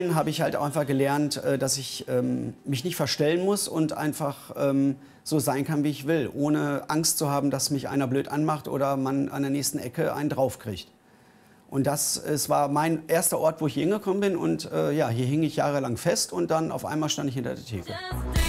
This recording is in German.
Habe ich halt auch einfach gelernt, dass ich mich nicht verstellen muss und einfach so sein kann, wie ich will, ohne Angst zu haben, dass mich einer blöd anmacht oder man an der nächsten Ecke einen draufkriegt. Und es war mein erster Ort, wo ich hier hingekommen bin und ja, hier hing ich jahrelang fest und dann auf einmal stand ich hinter der Theke.